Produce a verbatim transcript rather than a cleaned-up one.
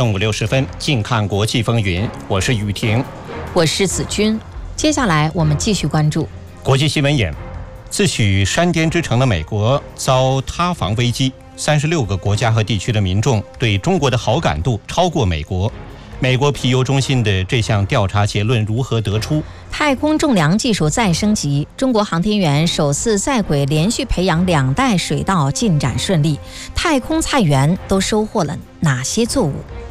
正午六十分，近看国际风云，我是雨婷， 我是子君。接下来我们继续关注国际新闻眼。自诩山巅之城的美国遭塌房危机，三十六个国家和地区的民众对中国的好感度超过美国。美国皮尤中心的这项调查结论如何得出？ 太空种粮技术再升级，中国航天员首次在轨连续培养两代水稻进展顺利，太空菜园都收获了哪些作物？